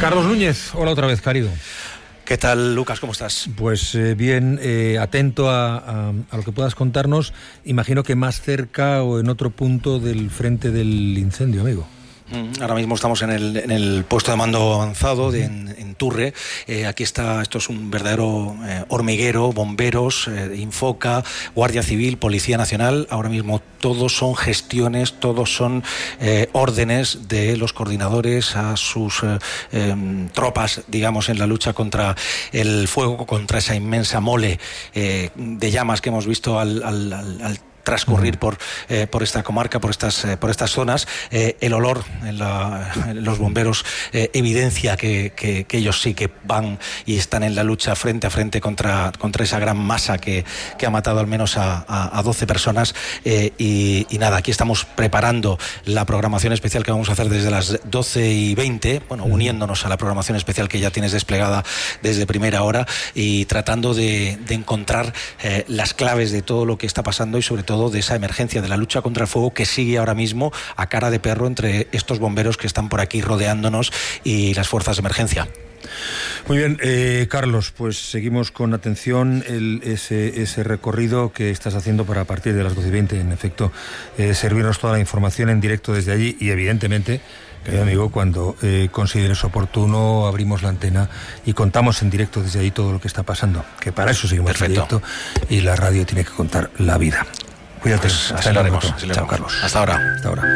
Carlos Núñez, hola otra vez, querido. ¿Qué tal, Lucas? ¿Cómo estás? Pues bien, atento a lo que puedas contarnos. Imagino que más cerca o en otro punto del frente del incendio, amigo. Ahora mismo estamos en el puesto de mando avanzado en Turre. Aquí está, esto es un verdadero hormiguero, bomberos, Infoca, Guardia Civil, Policía Nacional. Ahora mismo todos son gestiones, todos son órdenes de los coordinadores a sus tropas, digamos, en la lucha contra el fuego, contra esa inmensa mole de llamas que hemos visto al transcurrir por esta comarca, por estas zonas. El olor en los bomberos evidencia que ellos sí que van y están en la lucha frente a frente contra esa gran masa que ha matado al menos a 12 personas. Y nada, aquí estamos preparando la programación especial que vamos a hacer desde las 12:20, bueno, uniéndonos a la programación especial que ya tienes desplegada desde primera hora y tratando de encontrar las claves de todo lo que está pasando y sobre todo de esa emergencia, de la lucha contra el fuego que sigue ahora mismo a cara de perro entre estos bomberos que están por aquí rodeándonos y las fuerzas de emergencia. Muy bien, Carlos, pues seguimos con atención ese recorrido que estás haciendo para a partir de las 12:20, en efecto, servirnos toda la información en directo desde allí y evidentemente, querido amigo, cuando consideres oportuno abrimos la antena y contamos en directo desde ahí todo lo que está pasando, que para eso seguimos. Perfecto. En directo y la radio tiene que contar la vida. Cuídate, pues hasta lo haremos. Chao, Carlos. Hasta ahora. Hasta ahora.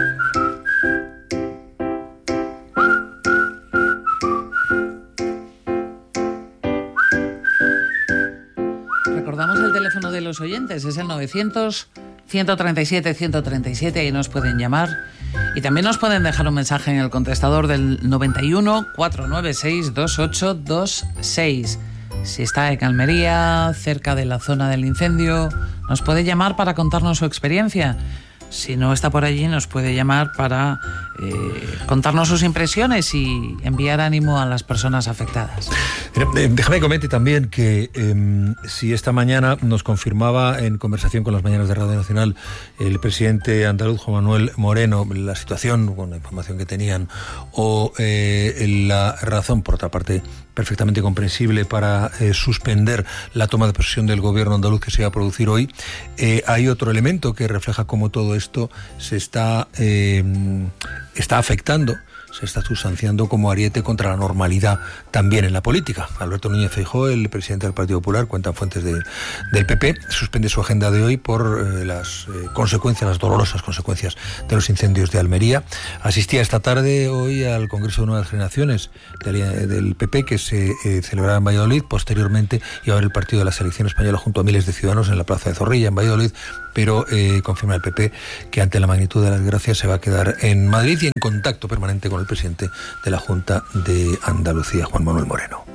Recordamos el teléfono de los oyentes, es el 900-137-137, ahí nos pueden llamar y también nos pueden dejar un mensaje en el contestador del 91-496-2826. Si está en Almería, cerca de la zona del incendio, nos puede llamar para contarnos su experiencia. Si no está por allí, nos puede llamar para contarnos sus impresiones y enviar ánimo a las personas afectadas. Déjame que comente también que si esta mañana nos confirmaba en conversación con las mañanas de Radio Nacional el presidente andaluz Juan Manuel Moreno la situación con la información que tenían o la razón, por otra parte perfectamente comprensible, para suspender la toma de posesión del gobierno andaluz que se iba a producir hoy, hay otro elemento que refleja cómo todo esto se está afectando, se está sustanciando como ariete contra la normalidad también en la política. Alberto Núñez Feijóo, el presidente del Partido Popular, cuentan fuentes del PP, suspende su agenda de hoy por las dolorosas consecuencias de los incendios de Almería. Asistía esta tarde hoy al Congreso de Nuevas Generaciones del PP que se celebrará en Valladolid. Posteriormente iba a haber el partido de la selección española junto a miles de ciudadanos en la Plaza de Zorrilla, en Valladolid, pero confirma el PP que ante la magnitud de las desgracias se va a quedar en Madrid y en contacto permanente con el presidente de la Junta de Andalucía, Juan Manuel Moreno.